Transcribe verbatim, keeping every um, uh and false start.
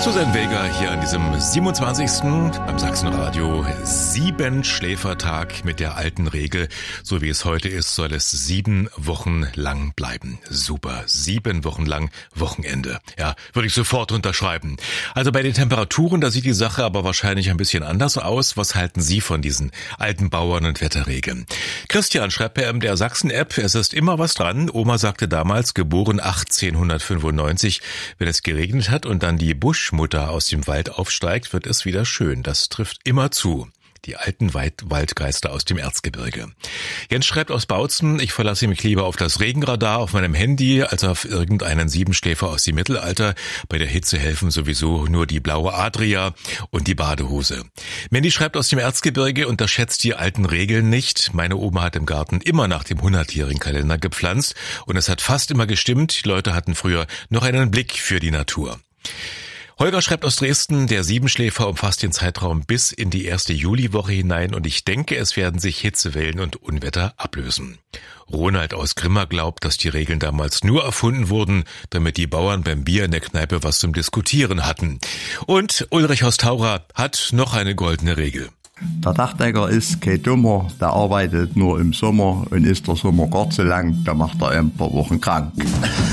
Susanne Vega hier an diesem siebenundzwanzigsten beim Sachsenradio Siebenschläfertag mit der alten Regel. So wie es heute ist, soll es sieben Wochen lang bleiben. Super, sieben Wochen lang Wochenende. Ja, würde ich sofort unterschreiben. Also bei den Temperaturen, da sieht die Sache aber wahrscheinlich ein bisschen anders aus. Was halten Sie von diesen alten Bauern- und Wetterregeln? Christian schreibt per M D R Sachsen-App, es ist immer was dran. Oma sagte damals, geboren achtzehnhundertfünfundneunzig, wenn es geregnet hat und dann die Buschmutter aus dem Wald aufsteigt, wird es wieder schön. Das trifft immer zu. Die alten Wald- Waldgeister aus dem Erzgebirge. Jens schreibt aus Bautzen, ich verlasse mich lieber auf das Regenradar auf meinem Handy, als auf irgendeinen Siebenschläfer aus dem Mittelalter. Bei der Hitze helfen sowieso nur die blaue Adria und die Badehose. Mandy schreibt aus dem Erzgebirge, unterschätzt die alten Regeln nicht. Meine Oma hat im Garten immer nach dem hundertjährigen Kalender gepflanzt und es hat fast immer gestimmt. Die Leute hatten früher noch einen Blick für die Natur. Holger schreibt aus Dresden, der Siebenschläfer umfasst den Zeitraum bis in die erste Juliwoche hinein und ich denke, es werden sich Hitzewellen und Unwetter ablösen. Ronald aus Grimma glaubt, dass die Regeln damals nur erfunden wurden, damit die Bauern beim Bier in der Kneipe was zum Diskutieren hatten. Und Ulrich aus Taura hat noch eine goldene Regel. Der Dachdecker ist kein Dummer, der arbeitet nur im Sommer und ist der Sommer gar zu lang, da macht er ein paar Wochen krank.